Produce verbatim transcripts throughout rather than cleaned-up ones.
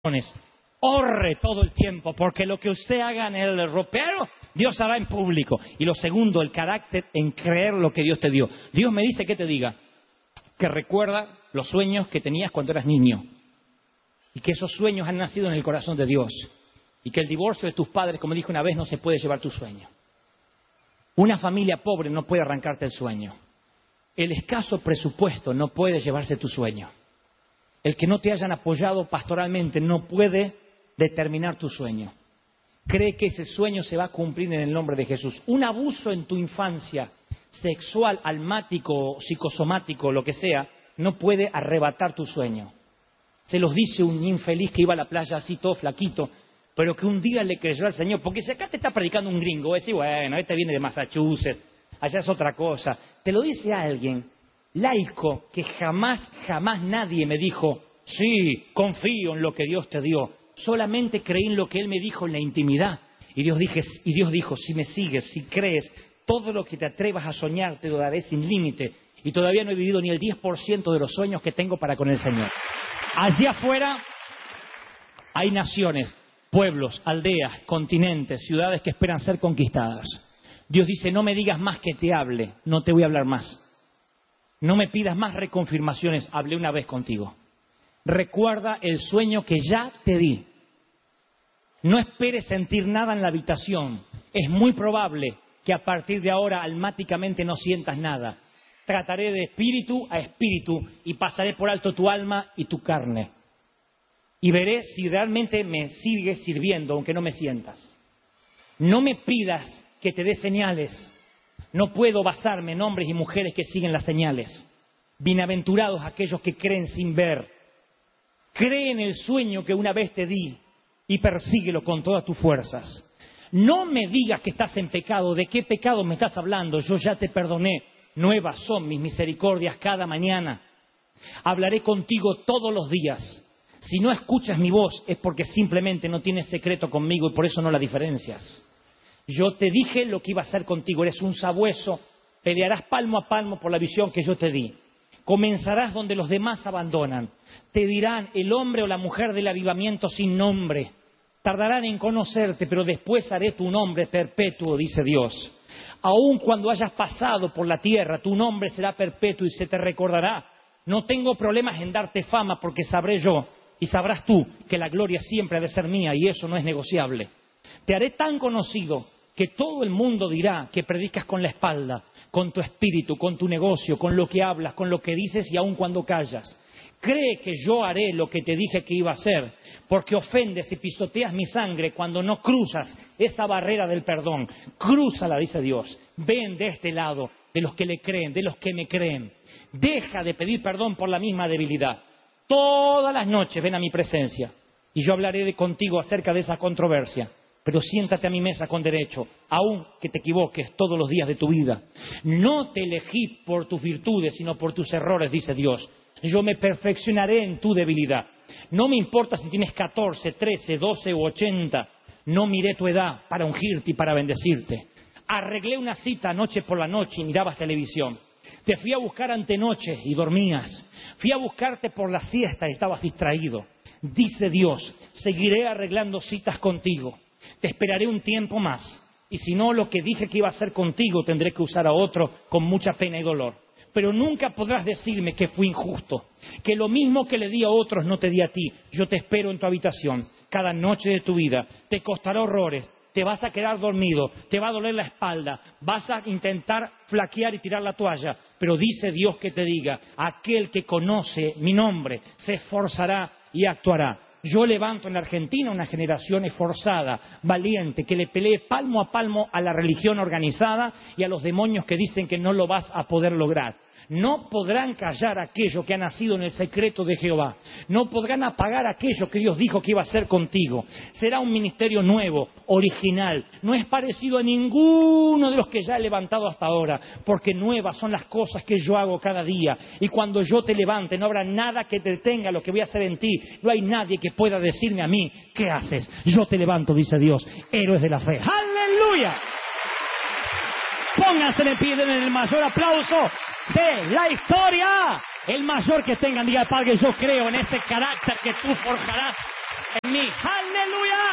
Orre todo el tiempo, porque lo que usted haga en el ropero, Dios hará en público. Y lo segundo, el carácter en creer lo que Dios te dio. Dios me dice que te diga que recuerda los sueños que tenías cuando eras niño. Y que esos sueños han nacido en el corazón de Dios. Y que el divorcio de tus padres, como dije una vez, no se puede llevar tu sueño. Una familia pobre no puede arrancarte el sueño. El escaso presupuesto no puede llevarse tu sueño. El que no te hayan apoyado pastoralmente no puede determinar tu sueño. Cree que ese sueño se va a cumplir en el nombre de Jesús. Un abuso en tu infancia, sexual, almático, psicosomático, lo que sea, no puede arrebatar tu sueño. Se los dice un infeliz que iba a la playa así todo flaquito, pero que un día le creyó al Señor. Porque si acá te está predicando un gringo, es decir, bueno, este viene de Massachusetts, allá es otra cosa. Te lo dice alguien laico que jamás, jamás nadie me dijo, sí, confío en lo que Dios te dio. Solamente creí en lo que Él me dijo en la intimidad. Y Dios, dije, y Dios dijo, si me sigues, si crees, todo lo que te atrevas a soñar te lo daré sin límite. Y todavía no he vivido ni el diez por ciento de los sueños que tengo para con el Señor. Allí afuera hay naciones, pueblos, aldeas, continentes, ciudades que esperan ser conquistadas. Dios dice, no me digas más que te hable, no te voy a hablar más. No me pidas más reconfirmaciones, hablé una vez contigo. Recuerda el sueño que ya te di. No esperes sentir nada en la habitación. Es muy probable que a partir de ahora almáticamente no sientas nada. Trataré de espíritu a espíritu y pasaré por alto tu alma y tu carne. Y veré si realmente me sigues sirviendo, aunque no me sientas. No me pidas que te dé señales. No puedo basarme en hombres y mujeres que siguen las señales. Bienaventurados aquellos que creen sin ver. Cree en el sueño que una vez te di y persíguelo con todas tus fuerzas. No me digas que estás en pecado. ¿De qué pecado me estás hablando? Yo ya te perdoné. Nuevas son mis misericordias cada mañana. Hablaré contigo todos los días. Si no escuchas mi voz es porque simplemente no tienes secreto conmigo y por eso no la diferencias. Yo te dije lo que iba a hacer contigo. Eres un sabueso. Pelearás palmo a palmo por la visión que yo te di. Comenzarás donde los demás abandonan. Te dirán el hombre o la mujer del avivamiento sin nombre. Tardarán en conocerte, pero después haré tu nombre perpetuo, dice Dios. Aun cuando hayas pasado por la tierra, tu nombre será perpetuo y se te recordará. No tengo problemas en darte fama porque sabré yo y sabrás tú que la gloria siempre ha de ser mía y eso no es negociable. Te haré tan conocido que todo el mundo dirá que predicas con la espalda, con tu espíritu, con tu negocio, con lo que hablas, con lo que dices y aun cuando callas. Cree que yo haré lo que te dije que iba a hacer, porque ofendes y pisoteas mi sangre cuando no cruzas esa barrera del perdón. Crúzala, dice Dios. Ven de este lado, de los que le creen, de los que me creen. Deja de pedir perdón por la misma debilidad. Todas las noches ven a mi presencia y yo hablaré de contigo acerca de esa controversia. Pero siéntate a mi mesa con derecho, aun que te equivoques todos los días de tu vida. No te elegí por tus virtudes, sino por tus errores, dice Dios. Yo me perfeccionaré en tu debilidad. No me importa si tienes catorce, trece, doce o ochenta. No miré tu edad para ungirte y para bendecirte. Arreglé una cita anoche por la noche y mirabas televisión. Te fui a buscar antenoche y dormías. Fui a buscarte por la siesta y estabas distraído. Dice Dios, seguiré arreglando citas contigo. Te esperaré un tiempo más. Y si no, lo que dije que iba a hacer contigo tendré que usar a otro con mucha pena y dolor. Pero nunca podrás decirme que fui injusto, que lo mismo que le di a otros no te di a ti. Yo te espero en tu habitación, cada noche de tu vida. Te costará horrores, te vas a quedar dormido, te va a doler la espalda, vas a intentar flaquear y tirar la toalla. Pero dice Dios que te diga, aquel que conoce mi nombre se esforzará y actuará. Yo levanto en Argentina una generación esforzada, valiente, que le pelee palmo a palmo a la religión organizada y a los demonios que dicen que no lo vas a poder lograr. No podrán callar aquello que ha nacido en el secreto de Jehová. No podrán apagar aquello que Dios dijo que iba a hacer contigo. Será un ministerio nuevo, original. No es parecido a ninguno de los que ya he levantado hasta ahora, porque nuevas son las cosas que yo hago cada día. Y cuando yo te levante, no habrá nada que detenga lo que voy a hacer en ti. No hay nadie que pueda decirme a mí, ¿qué haces? Yo te levanto, dice Dios. Héroes de la fe. ¡Aleluya! Pónganse de pie en el mayor aplauso de la historia. El mayor que tengan, diga, Padre, yo creo en ese carácter que tú forjarás en mí. ¡Aleluya!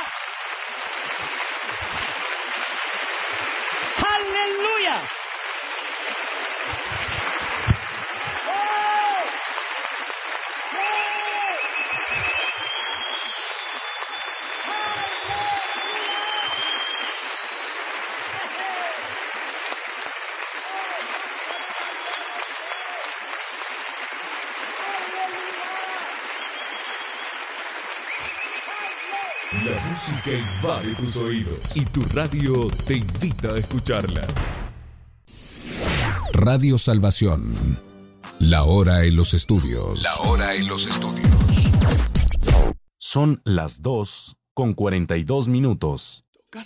¡Aleluya! La música invade tus oídos y tu radio te invita a escucharla. Radio Salvación. La hora en los estudios. La hora en los estudios. Son las dos con cuarenta y dos minutos.